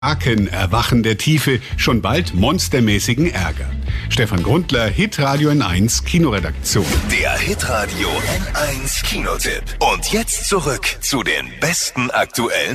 Aken erwachen der Tiefe, schon bald monstermäßigen Ärger. Stefan Grundler, Hitradio N1 Kinoredaktion. Der Hitradio N1 Kinotipp. Und jetzt zurück zu den besten aktuellen